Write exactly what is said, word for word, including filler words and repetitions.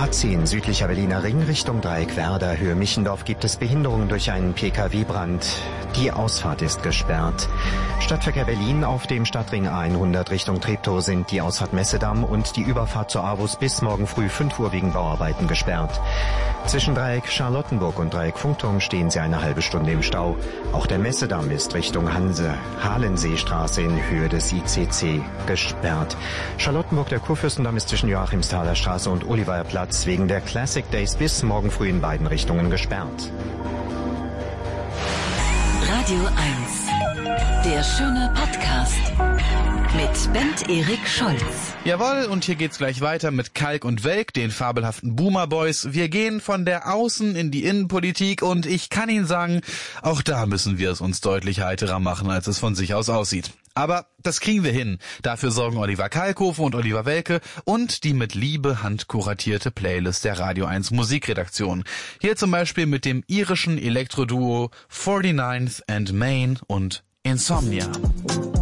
A zehn südlicher Berliner Ring Richtung Dreieck-Werder, Höhe Michendorf gibt es Behinderungen durch einen P K W-Brand. Die Ausfahrt ist gesperrt. Stadtverkehr Berlin auf dem Stadtring hundert Richtung Treptow sind die Ausfahrt Messedamm und die Überfahrt zur Avus bis morgen früh fünf Uhr wegen Bauarbeiten gesperrt. Zwischen Dreieck Charlottenburg und Dreieck Funkturm stehen sie eine halbe Stunde im Stau. Auch der Messedamm ist Richtung Hanse, Halenseestraße in Höhe des I C C gesperrt. Charlottenburg, der Kurfürstendamm ist zwischen Joachimsthaler Straße und Oliver Platz wegen der Classic Days bis morgen früh in beiden Richtungen gesperrt. Radio eins, der schöne Podcast mit Bent Erik Scholz. Jawohl, und hier geht's gleich weiter mit Kalk und Welk, den fabelhaften Boomer Boys. Wir gehen von der Außen- in die Innenpolitik und ich kann Ihnen sagen, auch da müssen wir es uns deutlich heiterer machen, als es von sich aus aussieht. Aber das kriegen wir hin. Dafür sorgen Oliver Kalkofe und Oliver Welke und die mit Liebe handkuratierte Playlist der Radio eins Musikredaktion. Hier zum Beispiel mit dem irischen Elektroduo forty-ninth and Main und Insomnia.